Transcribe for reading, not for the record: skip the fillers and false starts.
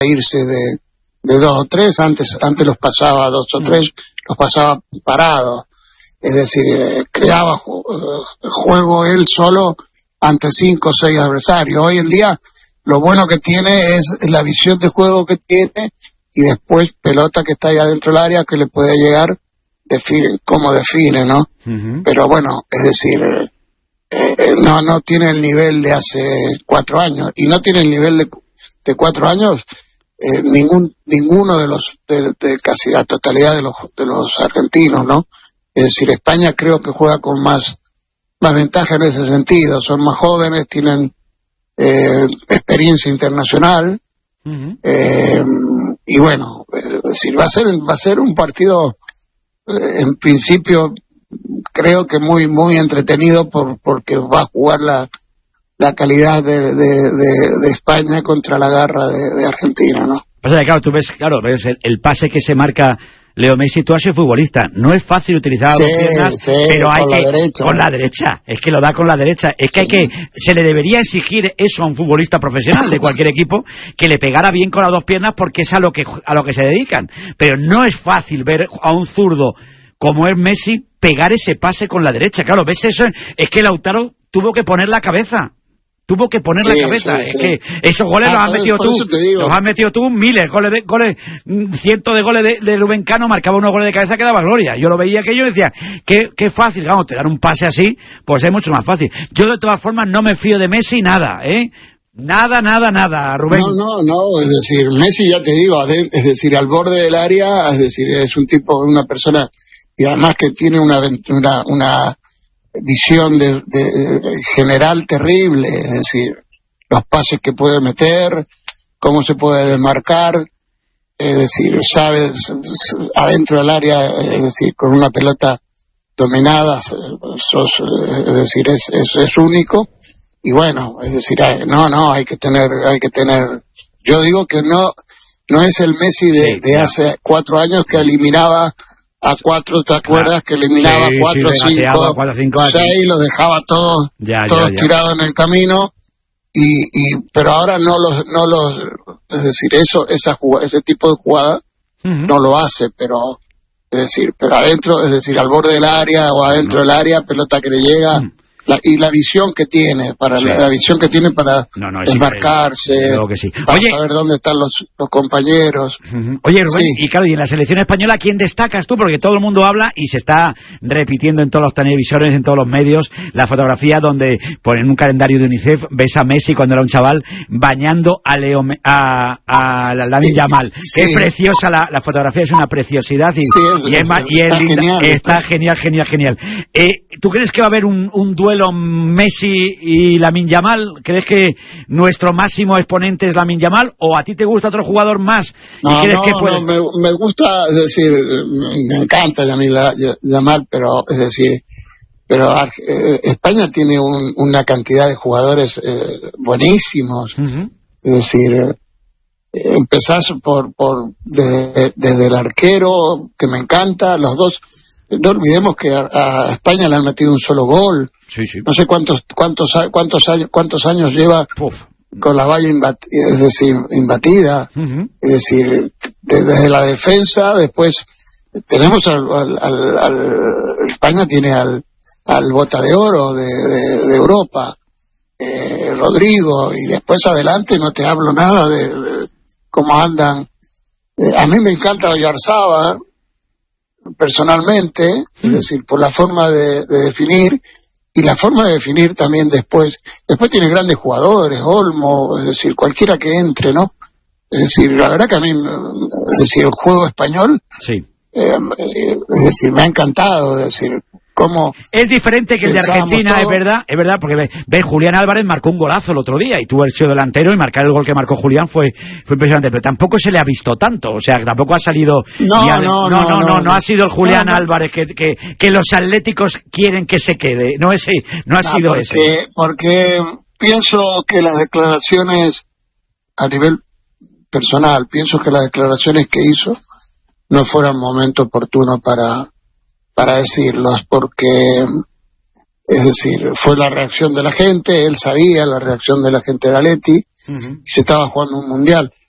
irse de 2 o 3, antes los pasaba 2 o 3, los pasaba parados, es decir, creaba juego él solo ante 5 o 6 adversarios. Hoy en día lo bueno que tiene es la visión de juego que tiene, y después pelota que está ahí adentro del área que le puede llegar, como define, ¿no? Pero bueno, es decir, no tiene el nivel de hace 4 años, y no tiene el nivel de 4 años ninguno de casi la totalidad de los argentinos, ¿no? Es decir, España creo que juega con más ventaja en ese sentido, son más jóvenes, tienen experiencia internacional, y bueno, es decir, va a ser un partido en principio creo que muy muy entretenido porque va a jugar la calidad de España contra la garra de Argentina, ¿no? Pasa que claro, tú ves el pase que se marca Leo Messi. Tú has sido futbolista, no es fácil utilizar las dos piernas, pero hay que con la derecha, es que lo da con la derecha, es que se le debería exigir eso a un futbolista profesional de cualquier equipo, que le pegara bien con las 2 piernas, porque es a lo que se dedican, pero no es fácil ver a un zurdo como es Messi pegar ese pase con la derecha. Claro, ves eso, es que Lautaro tuvo que poner la cabeza. Es que esos goles los has metido tú. Los has metido tú miles, cientos de goles de Rubén Cano, marcaba unos goles de cabeza que daba gloria. Yo lo veía aquello y decía, qué fácil, vamos, te dan un pase así, pues es mucho más fácil. Yo de todas formas no me fío de Messi nada, Nada, Rubén. No, es decir, Messi, ya te digo, es decir, al borde del área, es decir, es un tipo, una persona, y además que tiene una visión de general terrible, es decir, los pases que puede meter, cómo se puede desmarcar, es decir, sabe adentro del área, es decir, con una pelota dominada, es decir, es único. Y bueno, es decir, hay que tener, yo digo que no es el Messi de hace 4 años que eliminaba a 4, ¿te acuerdas? Que eliminaba 4, 5, 6, los dejaba todos tirados en el camino, pero ahora no los, es decir, ese tipo de jugada no lo hace, pero adentro, es decir, al borde del área o adentro del área, pelota que le llega, y la visión que tiene para desmarcarse, para saber dónde están los compañeros. Oye, Rubén, y claro, y en la selección española, ¿quién destacas tú? Porque todo el mundo habla y se está repitiendo en todos los televisores, en todos los medios, la fotografía donde ponen un calendario de UNICEF, ves a Messi cuando era un chaval bañando a Lamine Yamal. Qué preciosa la fotografía, es una preciosidad, está genial. ¿Tú crees que va a haber un duelo Messi y Lamine Yamal? ¿Crees que nuestro máximo exponente es Lamine Yamal, o a ti te gusta otro jugador más? Me gusta, es decir, me encanta Yamal, pero es decir, España tiene una cantidad de jugadores buenísimos, es decir, empezás desde el arquero, que me encanta, los dos. No olvidemos que a España le han metido un solo gol. Sí. No sé cuántos años lleva con la valla imbatida. Es decir, desde la defensa, después tenemos España tiene al Bota de Oro de Europa, Rodrigo, y después adelante no te hablo nada de cómo andan. A mí me encanta Oyarzabal, personalmente, es decir, por la forma de definir, y la forma de definir también después tiene grandes jugadores, Olmo, es decir, cualquiera que entre, ¿no? Es decir, la verdad que a mí, es decir, el juego español, es decir, me ha encantado, es decir, cómo es diferente que el de Argentina, todo. es verdad, porque ve Julián Álvarez marcó un golazo el otro día y tuvo el sido delantero, y marcar el gol que marcó Julián fue impresionante, pero tampoco se le ha visto tanto, o sea, tampoco ha salido no ha sido el Julián Álvarez que los atléticos quieren que se quede, no ha sido ese. Porque pienso que las declaraciones, a nivel personal, pienso que las declaraciones que hizo no fueron momento oportuno para decirlos, porque, es decir, fue la reacción de la gente, él sabía la reacción de la gente de Atleti, y se estaba jugando un mundial.